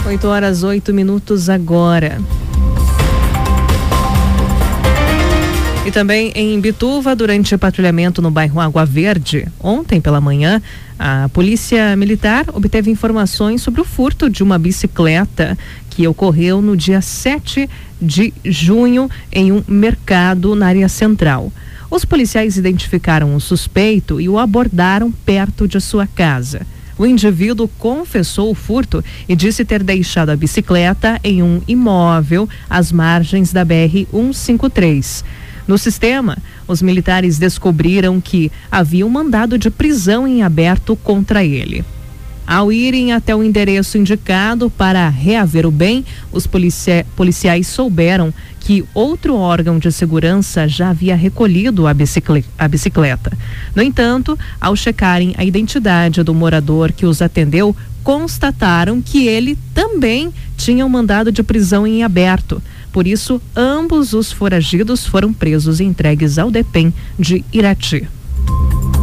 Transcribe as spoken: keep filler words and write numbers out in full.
oito horas, oito minutos agora. E também em Imbituva, durante o patrulhamento no bairro Água Verde, ontem pela manhã, a Polícia Militar obteve informações sobre o furto de uma bicicleta que ocorreu no dia sete de junho em um mercado na área central. Os policiais identificaram o suspeito e o abordaram perto de sua casa. O indivíduo confessou o furto e disse ter deixado a bicicleta em um imóvel às margens da B R cento e cinquenta e três. No sistema, os militares descobriram que havia um mandado de prisão em aberto contra ele. Ao irem até o endereço indicado para reaver o bem, os policia- policiais souberam que outro órgão de segurança já havia recolhido a, bicicle- a bicicleta. No entanto, ao checarem a identidade do morador que os atendeu, constataram que ele também tinha um mandado de prisão em aberto. Por isso, ambos os foragidos foram presos e entregues ao DEPEN de Irati.